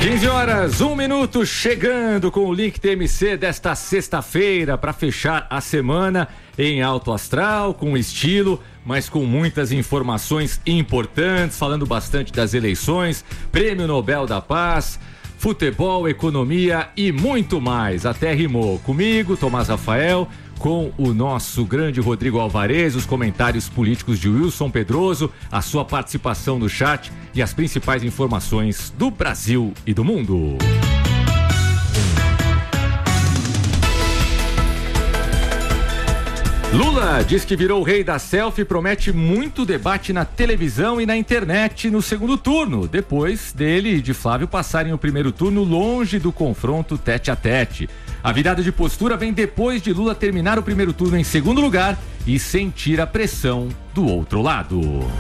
15 horas, 1 minuto, chegando com o Link TMC desta sexta-feira para fechar a semana em alto astral, com estilo, mas com muitas informações importantes, falando bastante das eleições, Prêmio Nobel da Paz, futebol, economia e muito mais. Até rimou. Comigo, Tomás Rafael, com o nosso grande Rodrigo Alvarez, os comentários políticos de Wilson Pedroso, a sua participação no chat e as principais informações do Brasil e do mundo. Lula diz que virou o rei da selfie e promete muito debate na televisão e na internet no segundo turno, depois dele e de Flávio passarem o primeiro turno longe do confronto tete a tete. A virada de postura vem depois de Lula terminar o primeiro turno em segundo lugar e sentir a pressão do outro lado.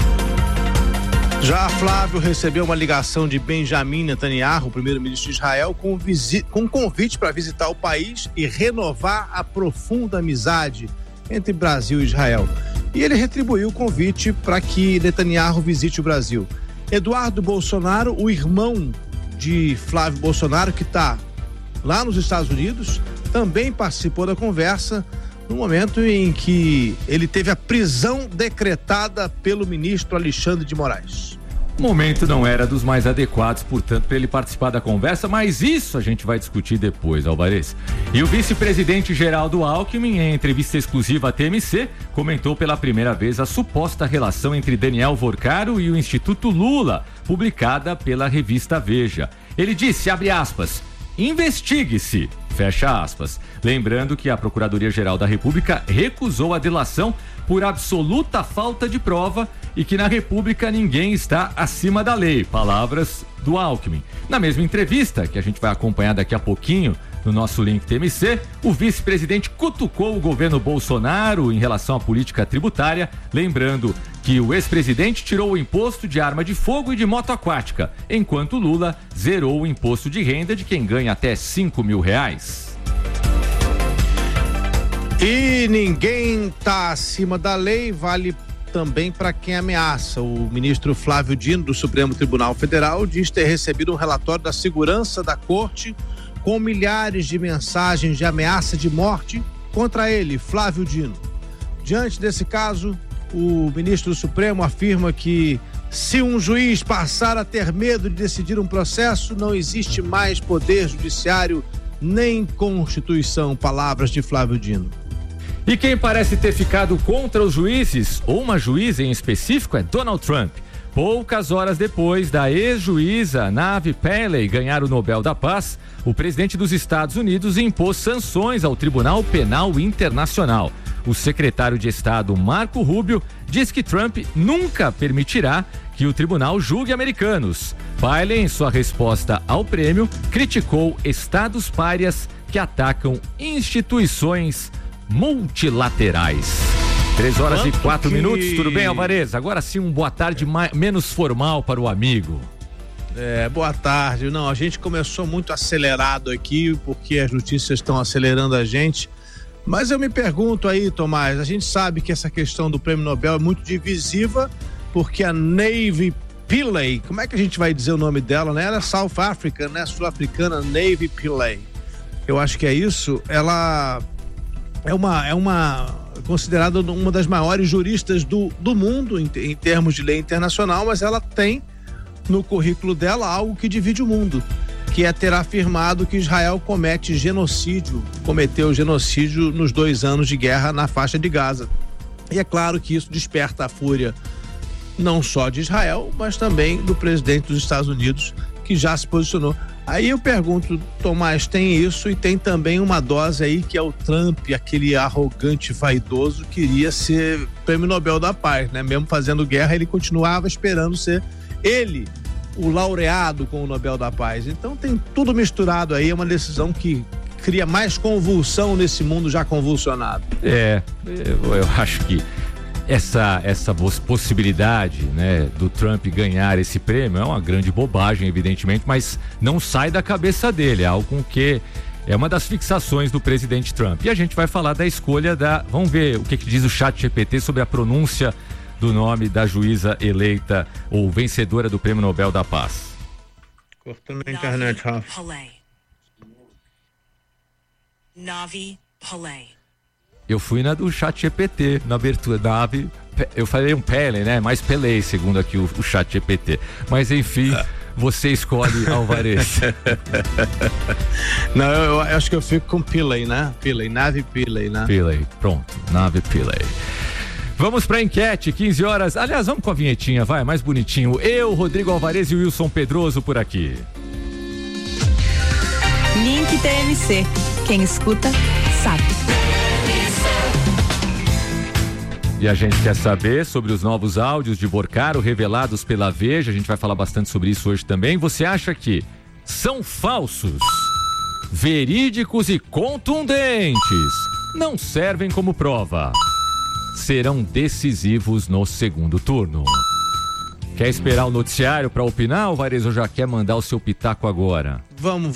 Já Flávio recebeu uma ligação de Benjamin Netanyahu, o primeiro-ministro de Israel, com convite para visitar o país e renovar a profunda amizade entre Brasil e Israel. E ele retribuiu o convite para que Netanyahu visite o Brasil. Eduardo Bolsonaro, o irmão de Flávio Bolsonaro, que está lá nos Estados Unidos, também participou da conversa no momento em que ele teve a prisão decretada pelo ministro Alexandre de Moraes. O momento não era dos mais adequados, portanto, para ele participar da conversa, mas isso a gente vai discutir depois, Alvarez. E o vice-presidente Geraldo Alckmin, em entrevista exclusiva à TMC, comentou pela primeira vez a suposta relação entre Daniel Vorcaro e o Instituto Lula, publicada pela revista Veja. Ele disse, abre aspas, investigue-se, fecha aspas. Lembrando que a Procuradoria-Geral da República recusou a delação por absoluta falta de prova e que na República ninguém está acima da lei. Palavras do Alckmin. Na mesma entrevista, que a gente vai acompanhar daqui a pouquinho no nosso Link TMC, o vice-presidente cutucou o governo Bolsonaro em relação à política tributária, lembrando que o ex-presidente tirou o imposto de arma de fogo e de moto aquática, enquanto Lula zerou o imposto de renda de quem ganha até R$5 mil. E ninguém está acima da lei, vale também para quem ameaça. O ministro Flávio Dino, do Supremo Tribunal Federal, diz ter recebido um relatório da segurança da corte com milhares de mensagens de ameaça de morte contra ele, Flávio Dino. Diante desse caso, o ministro do Supremo afirma que se um juiz passar a ter medo de decidir um processo, não existe mais poder judiciário nem Constituição, palavras de Flávio Dino. E quem parece ter ficado contra os juízes, ou uma juíza em específico, é Donald Trump. Poucas horas depois da ex-juíza Navi Pillay ganhar o Nobel da Paz, o presidente dos Estados Unidos impôs sanções ao Tribunal Penal Internacional. O secretário de Estado Marco Rubio diz que Trump nunca permitirá que o tribunal julgue americanos. Pillay, em sua resposta ao prêmio, criticou estados párias que atacam instituições multilaterais. 3 horas e 4 minutos, tudo bem, Alvarez? Agora sim, boa tarde menos formal para o amigo. Boa tarde. Não, a gente começou muito acelerado aqui, porque as notícias estão acelerando a gente. Mas eu me pergunto aí, Tomás, a gente sabe que essa questão do Prêmio Nobel é muito divisiva, porque a Navi Pillay, como é que a gente vai dizer o nome dela, né? Ela é South African, né? Sul-africana, Navi Pillay. Eu acho que é isso. Ela é uma considerada uma das maiores juristas do mundo em termos de lei internacional, mas ela tem no currículo dela algo que divide o mundo, que é ter afirmado que Israel cometeu genocídio nos 2 anos de guerra na faixa de Gaza. E é claro que isso desperta a fúria não só de Israel, mas também do presidente dos Estados Unidos, que já se posicionou. Aí eu pergunto, Tomás, tem isso e tem também uma dose aí que é o Trump, aquele arrogante vaidoso, queria ser Prêmio Nobel da Paz, né? Mesmo fazendo guerra, ele continuava esperando ser ele o laureado com o Nobel da Paz. Então tem tudo misturado aí, é uma decisão que cria mais convulsão nesse mundo já convulsionado. Eu acho que essa possibilidade, né, do Trump ganhar esse prêmio é uma grande bobagem, evidentemente, mas não sai da cabeça dele, é algo que é uma das fixações do presidente Trump. E a gente vai falar da escolha vamos ver o que diz o ChatGPT sobre a pronúncia do nome da juíza eleita ou vencedora do Prêmio Nobel da Paz. Cortando a internet, Rafa. Navi Pillay. Eu fui na do ChatGPT, na abertura da Navi. Eu falei um Pele, né? Mais Pelei, segundo aqui o ChatGPT. Mas enfim, você escolhe, Alvarez. Não, eu acho que eu fico com Pillay, né? Pillay, Navi Pillay, né? Pillay, pronto, Navi Pillay. Vamos pra enquete, 15 horas. Aliás, vamos com a vinhetinha, vai, mais bonitinho. Eu, Rodrigo Alvarez e o Wilson Pedroso por aqui. Link TMC. Quem escuta, sabe. E a gente quer saber sobre os novos áudios de Borcaro revelados pela Veja. A gente vai falar bastante sobre isso hoje também. Você acha que são falsos, verídicos e contundentes? Não servem como prova. Serão decisivos no segundo turno. Quer esperar o noticiário para opinar, Alvarez, ou já quer mandar o seu pitaco agora? Vamos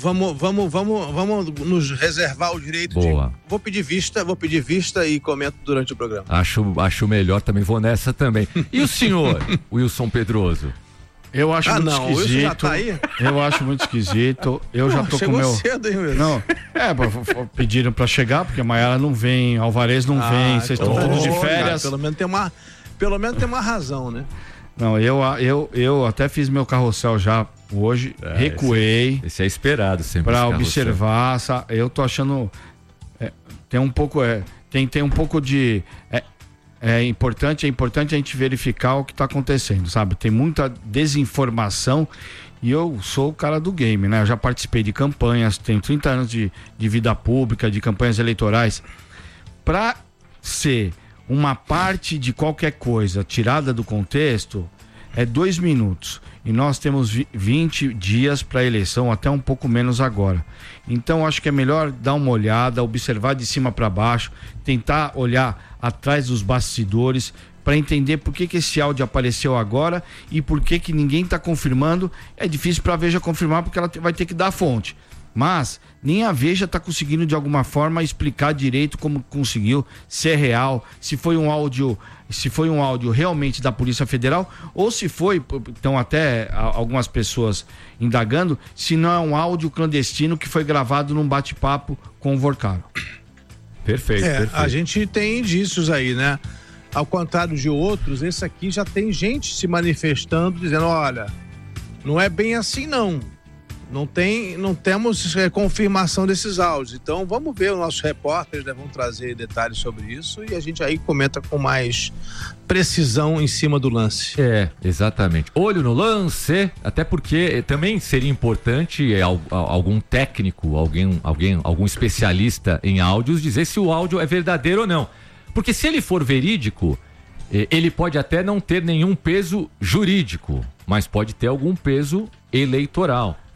nos reservar o direito. Boa. Vou pedir vista e comento durante o programa. Acho melhor também, vou nessa também. E o senhor, Wilson Pedroso? Eu acho muito esquisito. O Wilson já tá aí? Eu acho muito esquisito. Eu já tô com o meu. Cedo, hein, Wilson? Não, pediram pra chegar, porque a Maiara não vem, Alvarez não vem, vocês estão todos de férias. Pelo menos tem uma razão, né? Não, eu até fiz meu carrossel já hoje, recuei. Esse é esperado sempre. Pra observar, eu tô achando. Tem um pouco. Tem um pouco de. É importante a gente verificar o que tá acontecendo, sabe? Tem muita desinformação e eu sou o cara do game, né? Eu já participei de campanhas, tenho 30 anos de vida pública, de campanhas eleitorais. Pra ser uma parte de qualquer coisa tirada do contexto, é 2 minutos. E nós temos 20 dias para a eleição, até um pouco menos agora. Então, acho que é melhor dar uma olhada, observar de cima para baixo, tentar olhar atrás dos bastidores, para entender por que esse áudio apareceu agora e por que ninguém está confirmando. É difícil para a Veja confirmar, porque ela vai ter que dar a fonte. Mas nem a Veja está conseguindo de alguma forma explicar direito como conseguiu, se é real, se foi um áudio realmente da Polícia Federal, ou se foi, então até algumas pessoas indagando, se não é um áudio clandestino que foi gravado num bate-papo com o Borcaro. Perfeito. A gente tem indícios aí, né? Ao contrário de outros, esse aqui já tem gente se manifestando, dizendo, olha, não é bem assim não. Não temos confirmação desses áudios. Então vamos ver, os nossos repórteres vão trazer detalhes sobre isso e a gente aí comenta com mais precisão em cima do lance. Exatamente. Olho no lance, até porque também seria importante algum técnico, algum especialista em áudios dizer se o áudio é verdadeiro ou não. Porque se ele for verídico, ele pode até não ter nenhum peso jurídico, mas pode ter algum peso eleitoral.